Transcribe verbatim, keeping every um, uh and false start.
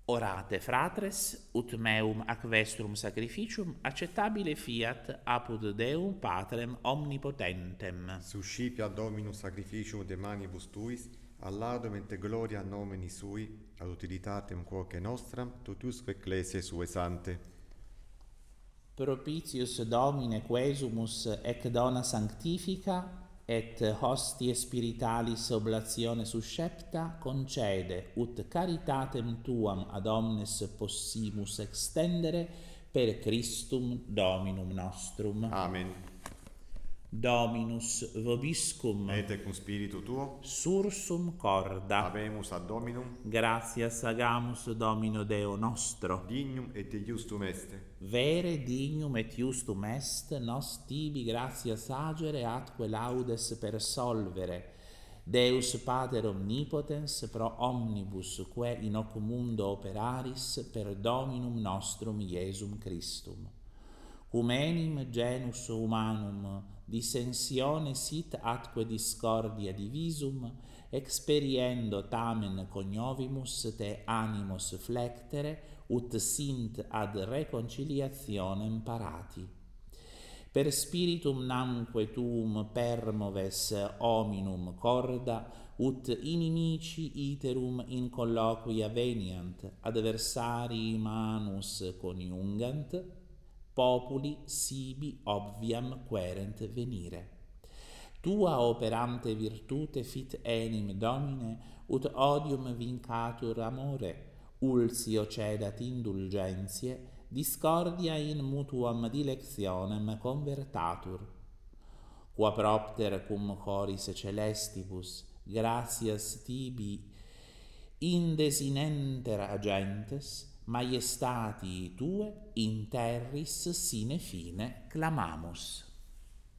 Orate fratres, ut meum ac vestrum sacrificium accettabile fiat apud Deum Patrem omnipotentem. Suscipia Dominus sacrificium de manibus tuis, alladum et gloria nomini sui, ad utilitatem quoque nostram, totusque ecclesiae sue sante. Propitius Domine quesumus ec dona sanctifica, et hostie spiritualis oblatione suscepta concede, ut caritatem tuam ad omnes possimus extendere per Christum Dominum nostrum. Amen. Dominus vobiscum. Et cum spiritu tuo. Sursum corda. Habemus ad Dominum. Gratias agamus Domino Deo nostro. Dignum et iustum est. Vere dignum et iustum est, nos tibi gratias agere atque laudes persolvere. Deus Pater omnipotens pro omnibus quae in hoc mundo operaris per Dominum nostrum Iesum Christum. Cum enim genus humanum dissensione sit atque discordia divisum, experiendo tamen coniovimus te animos flectere, ut sint ad reconciliationem parati. Per spiritum namque tuum permoves hominum corda, ut inimici iterum in colloquia veniant, adversarii manus coniungant, populi sibi obviam querent venire. Tua operante virtute fit enim Domine, ut odium vincatur amore, ulsio cedat indulgentiae, discordia in mutuam dilectionem convertatur. Qua propter cum choris celestibus, gratias tibi indesinenter agentes, maiestatii tue in terris sine fine clamamus.